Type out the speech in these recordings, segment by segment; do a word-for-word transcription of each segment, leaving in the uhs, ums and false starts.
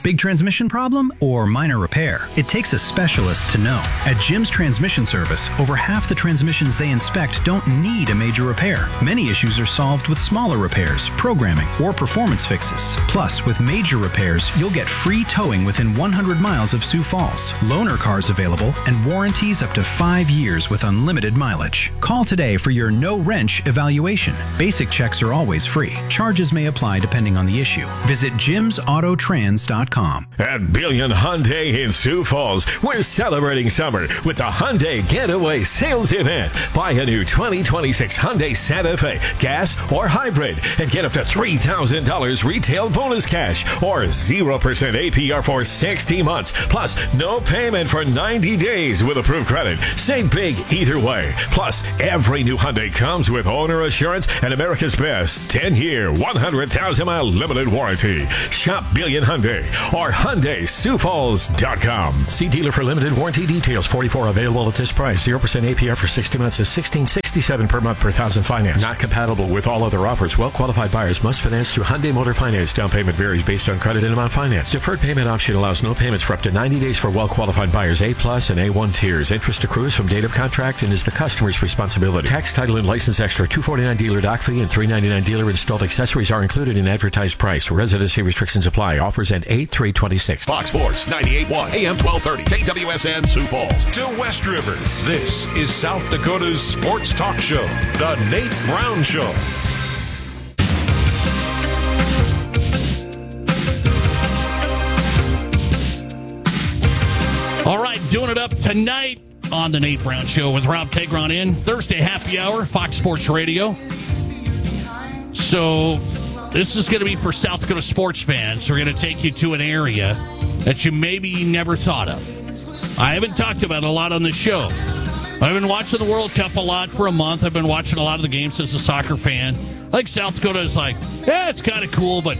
Big transmission problem or minor repair? It takes a specialist to know. At Jim's Transmission Service, over half the transmissions they inspect don't need a major repair. Many issues are solved with smaller repairs, programming, or performance fixes. Plus, with major repairs, you'll get free towing within one hundred miles of Sioux Falls, loaner cars available, and warranties up to five years with unlimited mileage. Call today for your no-wrench evaluation. Basic checks are always free. Charges may apply depending on the issue. Visit jims auto trans dot com. At Billion Hyundai in Sioux Falls, we're celebrating summer with the Hyundai Getaway Sales Event. Buy a new twenty twenty-six Hyundai Santa Fe, gas or hybrid, and get up to three thousand dollars retail bonus cash or zero percent A P R for sixty months, plus no payment for ninety days with approved credit. Save big either way. Plus, every new Hyundai comes with owner assurance and America's Best ten-year, one hundred thousand mile limited warranty. Shop Billion Hyundai or Hyundai Sioux Falls dot com. See dealer for limited warranty details. forty-four available at this price. zero percent A P R for sixty months is sixteen sixty-seven per month per thousand finance. Not compatible with all other offers. Well-qualified buyers must finance through Hyundai Motor Finance. Down payment varies based on credit and amount financed. Deferred payment option allows no payments for up to ninety days for well-qualified buyers. A plus and A one tiers. Interest accrues from date of contract and is the customer's responsibility. Tax, title, and license extra. two forty-nine dealer dock fee and three ninety-nine dealer installed accessories are included in advertised price. Residency restrictions apply. Offers end eight three twenty-six. Fox Sports ninety-eight point one A M twelve thirty K W S N Sioux Falls to West River. This is South Dakota's sports talk show, The Nate Brown Show. All right, doing it up tonight on The Nate Brown Show with Rob Tegron in. Thursday happy hour, Fox Sports Radio. So this is going to be for South Dakota sports fans. We're going to take you to an area that you maybe never thought of. I haven't talked about it a lot on the show. I've been watching the World Cup a lot for a month. I've been watching a lot of the games as a soccer fan. Like South Dakota is like, yeah, it's kind of cool, but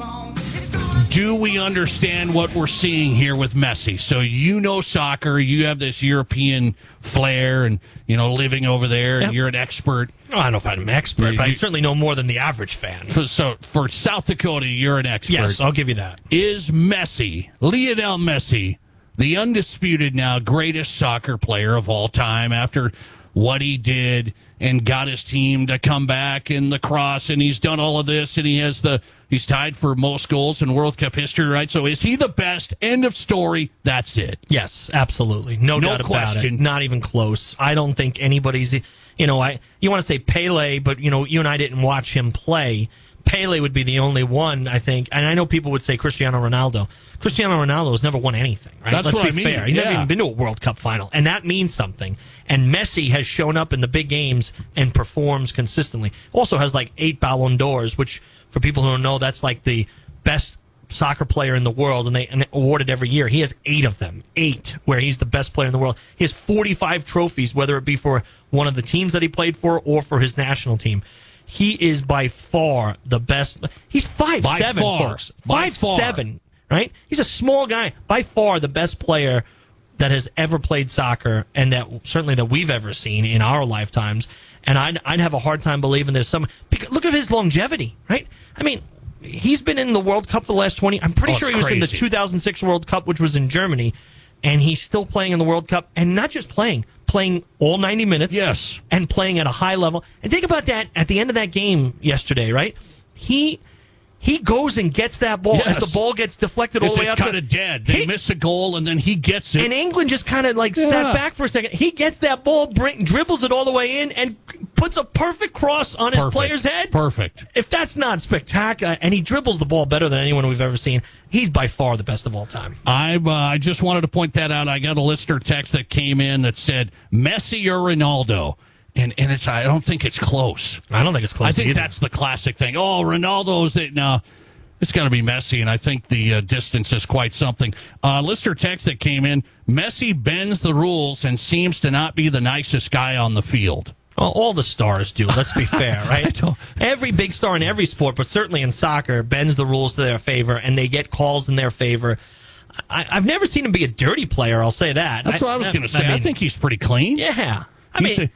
do we understand what we're seeing here with Messi? So you know soccer, you have this European flair, and you know living over there, yep. You're an expert. Oh, I don't know if I'm an expert, you, but you, I certainly know more than the average fan. So, so for South Dakota, you're an expert. Yes, I'll give you that. Is Messi, Lionel Messi, the undisputed now greatest soccer player of all time after what he did and got his team to come back in the cross, and he's done all of this, and he has the he's tied for most goals in World Cup history, right? So is he the best? End of story. That's it. Yes, absolutely. No, no doubt question. about it. Not even close. I don't think anybody's, you know, I you want to say Pele, but, you know, you and I didn't watch him play. Pele would be the only one, I think. And I know people would say Cristiano Ronaldo. Cristiano Ronaldo has never won anything, right? That's Let's what be I mean. fair. He's yeah. never even been to a World Cup final. And that means something. And Messi has shown up in the big games and performs consistently. Also has like eight Ballon d'Ors, which, for people who don't know, that's like the best soccer player in the world, and they and award it every year. He has eight of them. Eight, where he's the best player in the world. He has forty-five trophies, whether it be for one of the teams that he played for or for his national team. He is by far the best. He's five by seven, far. folks. By five far. seven, right? He's a small guy. By far the best player that has ever played soccer, and that certainly that we've ever seen in our lifetimes. And I'd, I'd have a hard time believing there's some. Because look at his longevity, right? I mean, he's been in the World Cup for the last twenty. I'm pretty oh, sure he was crazy. in the two thousand six World Cup, which was in Germany, and he's still playing in the World Cup, and not just playing. Playing all ninety minutes, yes, and playing at a high level. And think about that at the end of that game yesterday, right? He he goes and gets that ball yes. as the ball gets deflected it's, all the way it's out. It's kind of dead. They he, miss a goal, and then he gets it. And England just kind of like yeah. sat back for a second. He gets that ball, bring, dribbles it all the way in, and puts a perfect cross on his Perfect. player's head. Perfect. If that's not spectacular, and he dribbles the ball better than anyone we've ever seen, he's by far the best of all time. I uh, I just wanted to point that out. I got a listener text that came in that said Messi or Ronaldo, and and it's I don't think it's close. I don't think it's close. I think either. that's the classic thing. Oh, Ronaldo's it no. It's got to be Messi, and I think the uh, distance is quite something. Uh, listener text that came in: Messi bends the rules and seems to not be the nicest guy on the field. Well, all the stars do, let's be fair, right? Every big star in every sport, but certainly in soccer, bends the rules to their favor, and they get calls in their favor. I, I've never seen him be a dirty player, I'll say that. That's I, what I was going to say. I, mean, I think he's pretty clean. Yeah. I He's mean, a,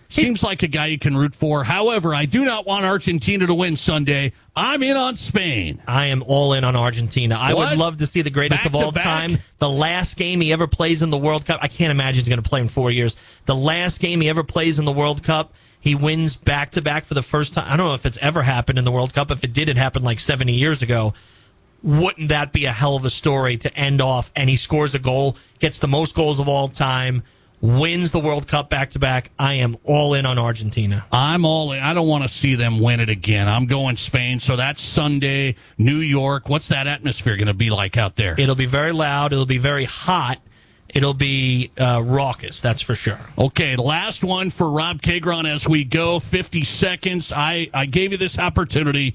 Seems like a guy you can root for. However, I do not want Argentina to win Sunday. I'm in on Spain. I am all in on Argentina. I What? would love to see the greatest Back of all to back? time. The last game he ever plays in the World Cup. I can't imagine he's going to play in four years. The last game he ever plays in the World Cup, he wins back-to-back for the first time. I don't know if it's ever happened in the World Cup. If it did, it happened like seventy years ago. Wouldn't that be a hell of a story to end off? And he scores a goal, gets the most goals of all time, wins the World Cup back-to-back. I am all in on Argentina. I'm all in. I don't want to see them win it again. I'm going Spain. So that's Sunday, New York. What's that atmosphere going to be like out there? It'll be very loud. It'll be very hot. It'll be uh, raucous, that's for sure. Okay, last one for Rob Kagron as we go. fifty seconds. I, I gave you this opportunity.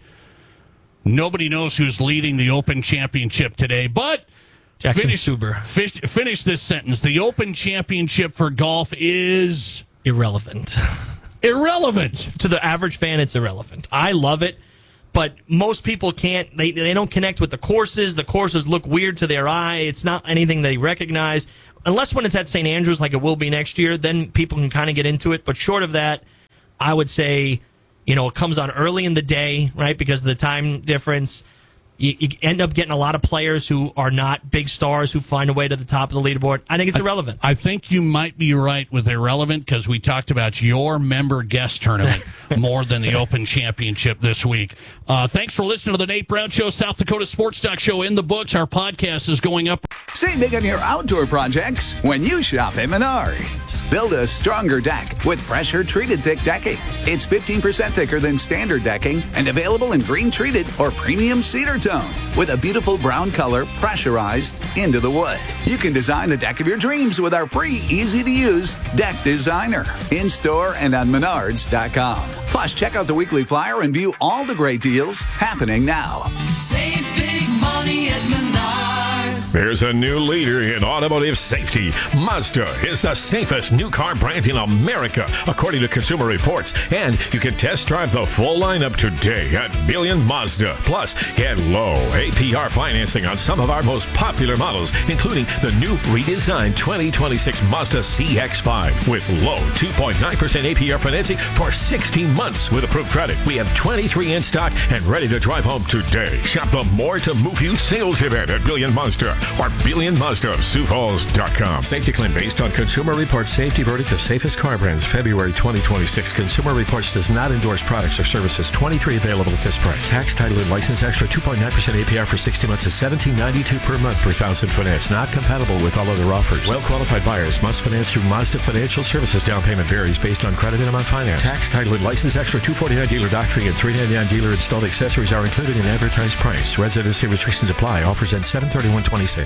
Nobody knows who's leading the Open Championship today, but Jackson finish, Suber. Finish, finish this sentence. The Open Championship for golf is Irrelevant. irrelevant. To the average fan, it's irrelevant. I love it, but most people can't, they, they don't connect with the courses. The courses look weird to their eye. It's not anything they recognize. Unless when it's at Saint Andrews like it will be next year, then people can kind of get into it. But short of that, I would say, you know, it comes on early in the day, right, because of the time difference. You, you end up getting a lot of players who are not big stars who find a way to the top of the leaderboard. I think it's irrelevant. I think you might be right with irrelevant because we talked about your member guest tournament more than the Open Championship this week. Uh, thanks for listening to the Nate Brown Show, South Dakota Sports Talk Show in the books. Our podcast is going up. Save big on your outdoor projects when you shop at Menards. Build a stronger deck with pressure-treated thick decking. It's fifteen percent thicker than standard decking and available in green-treated or premium cedar tone with a beautiful brown color pressurized into the wood. You can design the deck of your dreams with our free, easy-to-use Deck Designer in-store and on Menards dot com. Plus, check out the weekly flyer and view all the great deals happening now. Save big money at Menards. There's a new leader in automotive safety. Mazda is the safest new car brand in America, according to Consumer Reports. And you can test drive the full lineup today at Billion Mazda. Plus, get low A P R financing on some of our most popular models, including the new redesigned twenty twenty-six Mazda C X five with low two point nine percent A P R financing for sixteen months with approved credit. We have twenty-three in stock and ready to drive home today. Shop the More to Move You sales event at Billion Mazda or Billion Mazda of Sioux Falls dot com. Safety claim based on Consumer Reports safety verdict of safest car brands, February twenty twenty-six. Consumer Reports does not endorse products or services. twenty-three available at this price. Tax, title, and license extra two point nine percent A P R for sixty months is seventeen ninety-two per month per thousand finance. Not compatible with all other offers. Well-qualified buyers must finance through Mazda Financial Services. Down payment varies based on credit and amount financed. Tax, title, and license extra two forty-nine dealer dock fee and three ninety-nine dealer installed accessories are included in advertised price. Residency restrictions apply. Offers end seven thirty-one twenty-six.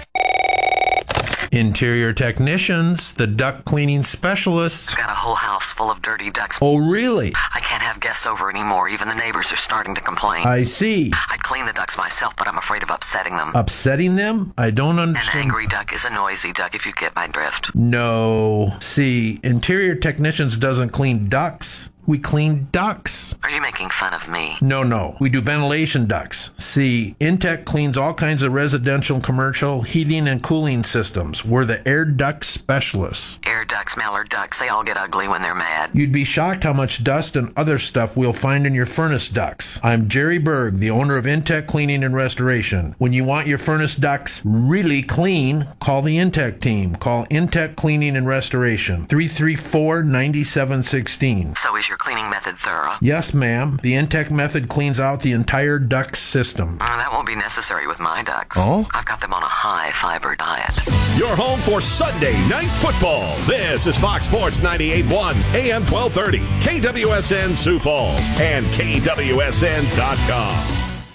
Interior technicians, the duct cleaning specialists. Got a whole house full of dirty ducts. Oh, really? I can't have guests over anymore. Even the neighbors are starting to complain. I see. I'd clean the ducts myself, but I'm afraid of upsetting them. Upsetting them? I don't An understand. angry duck is a noisy duck, if you get my drift. No. See, interior technicians doesn't clean ducts. We clean ducts. Are you making fun of me? No, no. We do ventilation ducts. See, Intech cleans all kinds of residential, commercial, heating, and cooling systems. We're the air duct specialists. Air ducks, mallard ducks, they all get ugly when they're mad. You'd be shocked how much dust and other stuff we'll find in your furnace ducts. I'm Jerry Berg, the owner of Intech Cleaning and Restoration. When you want your furnace ducts really clean, call the Intech team. Call Intech Cleaning and Restoration, three three four, nine seven one six. So is your cleaning method thorough? Yes, ma'am. The Intech method cleans out the entire duct system. Uh, that won't be necessary with my ducks. Oh? I've got them on a high-fiber diet. Your home for Sunday Night Football. This is Fox Sports ninety-eight point one, A M twelve thirty, K W S N Sioux Falls, and K W S N dot com.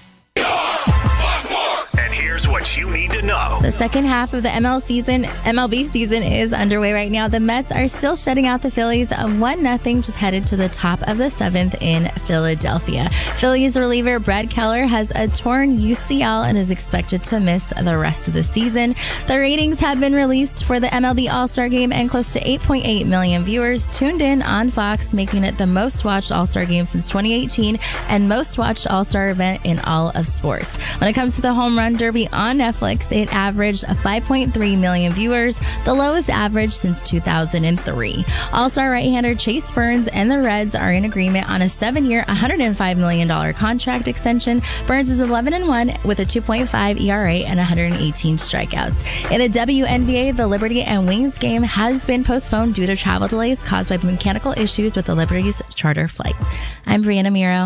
And here's what you need to know. The second half of the M L season, M L B season is underway right now. The Mets are still shutting out the Phillies one nothing, just headed to the top of the seventh in Philadelphia. Phillies reliever Brett Keller has a torn U C L and is expected to miss the rest of the season. The ratings have been released for the M L B All-Star Game, and close to eight point eight million viewers tuned in on Fox, making it the most watched All-Star Game since twenty eighteen and most watched All-Star event in all of sports. When it comes to the home run derby on Netflix, it averaged five point three million viewers, the lowest average since two thousand three. All-star right-hander Chase Burns and the Reds are in agreement on a seven-year, one hundred five million dollars contract extension. Burns is eleven and one with a two point five E R A and one hundred eighteen strikeouts. In the W N B A, the Liberty and Wings game has been postponed due to travel delays caused by mechanical issues with the Liberty's charter flight. I'm Brianna Miro.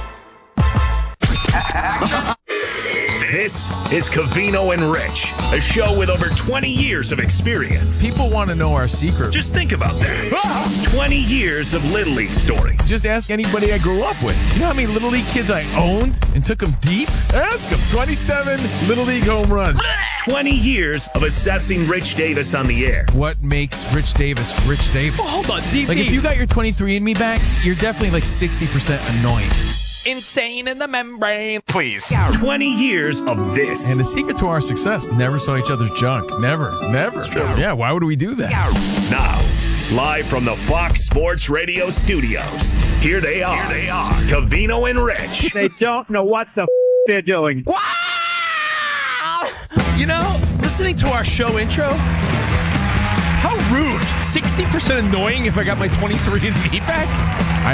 This is Covino and Rich, a show with over twenty years of experience. People want to know our secret. Just think about that. twenty years of Little League stories. Just ask anybody I grew up with. You know how many Little League kids I owned and took them deep? Ask them. twenty-seven Little League home runs. twenty years of assessing Rich Davis on the air. What makes Rich Davis Rich Davis? Oh, hold on, D V. Like, if you got your twenty-three and me back, you're definitely like sixty percent annoying. Insane in the membrane. Please. twenty years of this. And the secret to our success, never saw each other's junk. Never. Never. Yeah, why would we do that? Now, live from the Fox Sports Radio studios, here they are. Here they are. Covino and Rich. They don't know what the f- they're doing. Wow! You know, listening to our show intro, how rude. sixty percent annoying if I got my twenty-three and me back?